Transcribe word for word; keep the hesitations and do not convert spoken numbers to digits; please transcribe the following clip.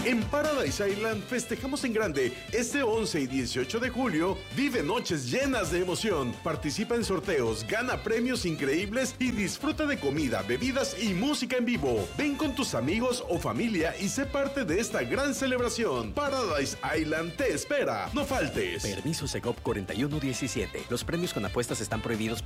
En Paradise Island festejamos en grande. Este once y dieciocho de julio, vive noches llenas de emoción. Participa en sorteos, gana premios increíbles y disfruta de comida, bebidas y música en vivo. Ven con tus amigos o familia y sé parte de esta gran celebración. Paradise Island te espera. No faltes. Permiso Segov cuarenta y uno diecisiete. Los premios con apuestas están prohibidos